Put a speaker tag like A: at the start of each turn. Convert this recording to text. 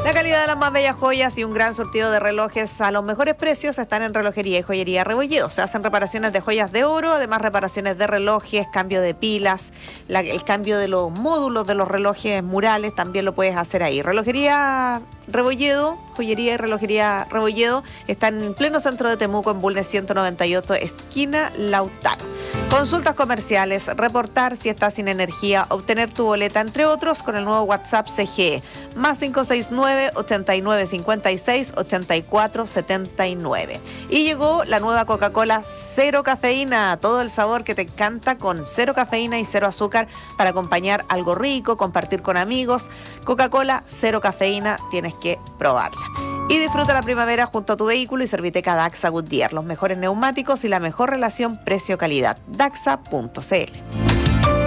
A: La calidad de las más bellas joyas y un gran surtido de relojes a los mejores precios están en Relojería y Joyería Rebolledo. Se hacen reparaciones de joyas de oro, además reparaciones de relojes, cambio de pilas, el cambio de los módulos de los relojes murales también lo puedes hacer ahí. Relojería Rebolledo, Joyería y Relojería Rebolledo están en pleno centro de Temuco, en Bulnes 198, esquina Lautaro. Consultas comerciales, reportar si estás sin energía, obtener tu boleta, entre otros, con el nuevo WhatsApp CGE, más 569-8956-8479. Y llegó la nueva Coca-Cola cero cafeína, todo el sabor que te encanta con cero cafeína y cero azúcar para acompañar algo rico, compartir con amigos. Coca-Cola cero cafeína, tienes que probarla. Y disfruta la primavera junto a tu vehículo y Serviteca Daxa Goodyear, los mejores neumáticos y la mejor relación precio-calidad. Daxa.cl.